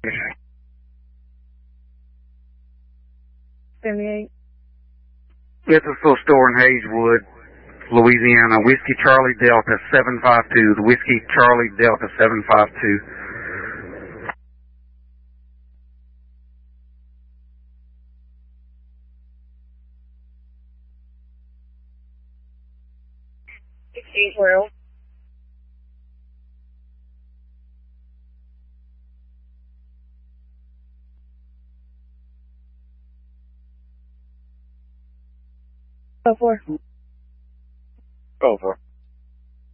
78. It's a full store in Hazelwood, Louisiana. Whiskey Charlie Delta 752. The Whiskey Charlie Delta 752. Well. Go for. Go for.